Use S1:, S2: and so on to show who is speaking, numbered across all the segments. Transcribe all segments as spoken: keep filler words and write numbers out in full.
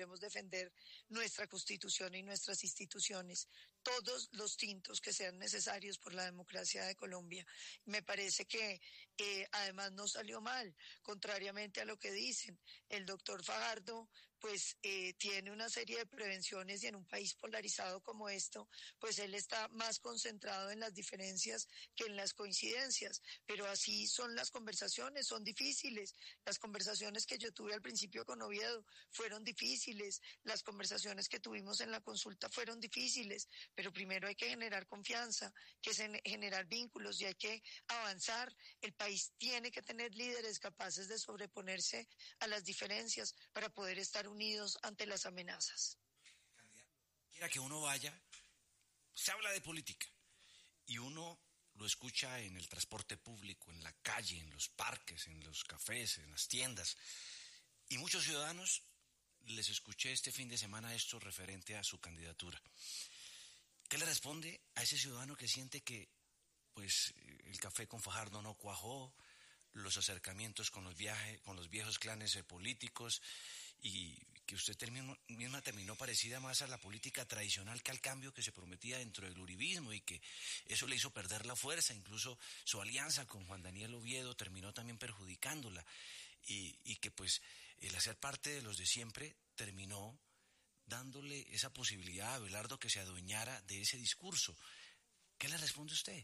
S1: logremos defender nuestra Constitución y nuestras instituciones, todos los tintos que sean necesarios por la democracia de Colombia. Me parece que eh, además no salió mal, contrariamente a lo que dicen. El doctor Fajardo pues eh, tiene una serie de prevenciones y en un país polarizado como esto, pues él está más concentrado en las diferencias que en las coincidencias, pero así son las conversaciones, son difíciles. Las conversaciones que yo tuve al principio con Oviedo fueron difíciles, las conversaciones que tuvimos en la consulta fueron difíciles, pero primero hay que generar confianza, que es generar vínculos y hay que avanzar. El país tiene que tener líderes capaces de sobreponerse a las diferencias para poder estar unidos ante las amenazas.
S2: Quiera que uno vaya, se habla de política y uno lo escucha en el transporte público, en la calle, en los parques, en los cafés, en las tiendas. Y muchos ciudadanos les escuché este fin de semana esto referente a su candidatura. ¿Qué le responde a ese ciudadano que siente que pues el café con Fajardo no cuajó, los acercamientos con los viajes, con los viejos clanes políticos, y que usted terminó, misma terminó parecida más a la política tradicional que al cambio que se prometía dentro del uribismo, y que eso le hizo perder la fuerza? Incluso su alianza con Juan Daniel Oviedo terminó también perjudicándola, y, y que pues el hacer parte de los de siempre terminó dándole esa posibilidad a Abelardo que se adueñara de ese discurso. ¿Qué le responde usted?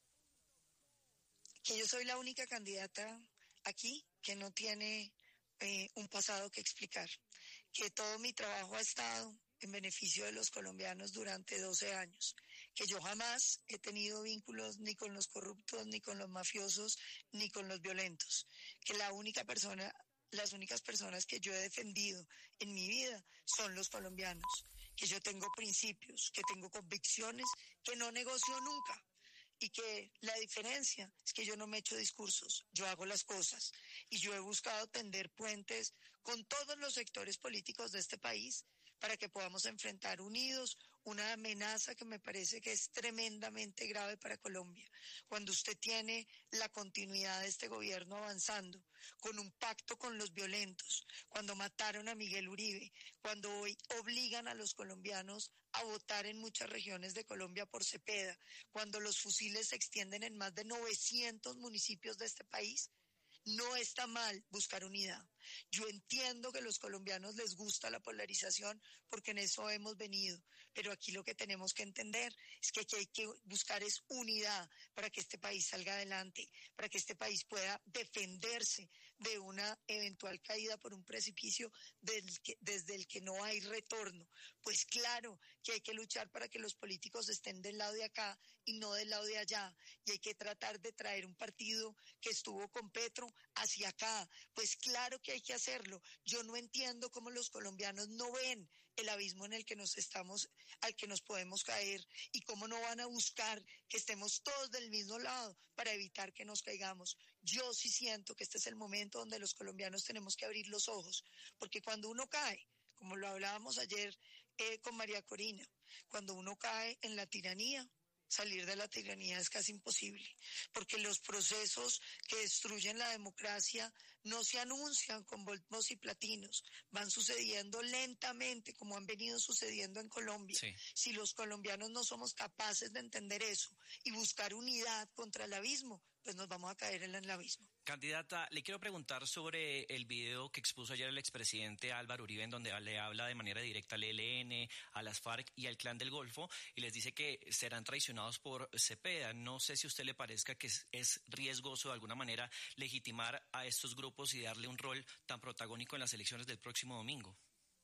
S1: Que yo soy la única candidata aquí que no tiene eh, un pasado que explicar, que todo mi trabajo ha estado en beneficio de los colombianos durante doce años, que yo jamás he tenido vínculos ni con los corruptos, ni con los mafiosos, ni con los violentos, que la única persona, las únicas personas que yo he defendido en mi vida son los colombianos, que yo tengo principios, que tengo convicciones, que no negocio nunca. Y que la diferencia es que yo no me echo discursos, yo hago las cosas. Y yo he buscado tender puentes con todos los sectores políticos de este país para que podamos enfrentar unidos una amenaza que me parece que es tremendamente grave para Colombia. Cuando usted tiene la continuidad de este gobierno avanzando, con un pacto con los violentos, cuando mataron a Miguel Uribe, cuando hoy obligan a los colombianos a votar en muchas regiones de Colombia por Cepeda, cuando los fusiles se extienden en más de novecientos municipios de este país, no está mal buscar unidad. Yo entiendo que a los colombianos les gusta la polarización porque en eso hemos venido, pero aquí lo que tenemos que entender es que aquí hay que buscar es unidad para que este país salga adelante, para que este país pueda defenderse de una eventual caída por un precipicio del que, desde el que no hay retorno. Pues claro que hay que luchar para que los políticos estén del lado de acá y no del lado de allá, y hay que tratar de traer un partido que estuvo con Petro hacia acá. Pues claro que hay que hacerlo. Yo no entiendo cómo los colombianos no ven el abismo en el que nos estamos, al que nos podemos caer, y cómo no van a buscar que estemos todos del mismo lado para evitar que nos caigamos. Yo sí siento que este es el momento donde los colombianos tenemos que abrir los ojos, porque cuando uno cae, como lo hablábamos ayer eh, con María Corina, cuando uno cae en la tiranía, salir de la tiranía es casi imposible, porque los procesos que destruyen la democracia no se anuncian con bombos y platinos, van sucediendo lentamente como han venido sucediendo en Colombia. Sí. Si los colombianos no somos capaces de entender eso y buscar unidad contra el abismo, pues nos vamos a caer en el abismo.
S3: Candidata, le quiero preguntar sobre el video que expuso ayer el expresidente Álvaro Uribe, en donde le habla de manera directa al E L N, a las FARC y al Clan del Golfo, y les dice que serán traicionados por Cepeda. No sé si a usted le parezca que es, es riesgoso de alguna manera legitimar a estos grupos y darle un rol tan protagónico en las elecciones del próximo domingo.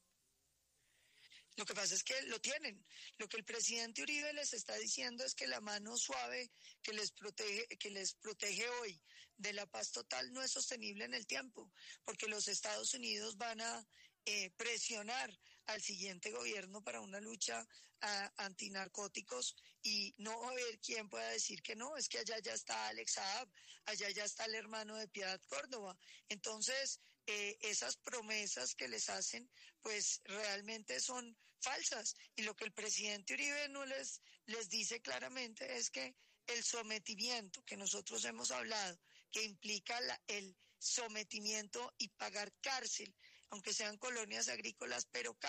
S1: Lo que pasa es que lo tienen. Lo que el presidente Uribe les está diciendo es que la mano suave que les protege, que les protege hoy de la paz total no es sostenible en el tiempo, porque los Estados Unidos van a eh, presionar al siguiente gobierno para una lucha a, antinarcóticos, y no va a haber quien pueda decir que no. Es que allá ya está Alex Saab, allá ya está el hermano de Piedad Córdoba. Entonces, eh, esas promesas que les hacen, pues realmente son falsas. Y lo que el presidente Uribe no les, les dice claramente es que el sometimiento que nosotros hemos hablado, que implica la, el sometimiento y pagar cárcel, aunque sean colonias agrícolas, pero